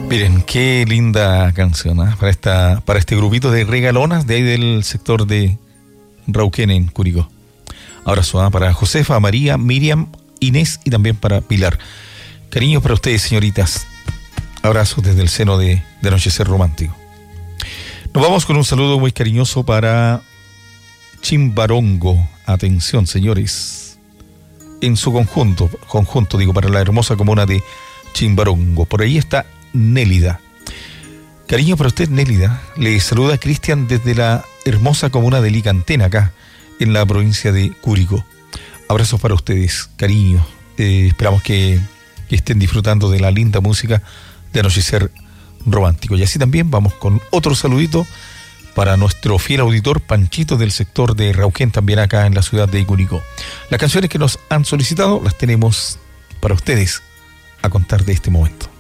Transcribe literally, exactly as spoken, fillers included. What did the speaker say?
Miren, qué linda canción, ¿eh? para esta, para este grupito de regalonas de ahí del sector de Rauquén en Curicó. Abrazo ¿eh? para Josefa, María, Miriam, Inés y también para Pilar. Cariños para ustedes, señoritas. Abrazos desde el seno de, de Anochecer Romántico. Nos vamos con un saludo muy cariñoso para Chimbarongo. Atención, señores. En su conjunto, conjunto digo, para la hermosa comuna de Chimbarongo. Por ahí está Nélida. Cariño para usted, Nélida. Le saluda Cristian desde la hermosa comuna de Licantén, acá en la provincia de Curicó. Abrazos para ustedes, cariño. Eh, esperamos que, que estén disfrutando de la linda música de Anochecer Romántico. Y así también vamos con otro saludito para nuestro fiel auditor Panchito del sector de Rauquén, también acá en la ciudad de Curicó. Las canciones que nos han solicitado las tenemos para ustedes a contar de este momento.